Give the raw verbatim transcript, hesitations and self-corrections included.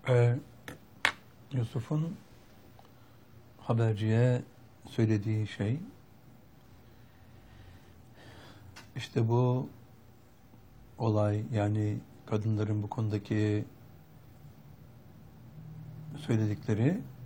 Ee, Yusuf'un haberciye söylediği şey, işte bu olay, yani kadınların bu konudaki söyledikleri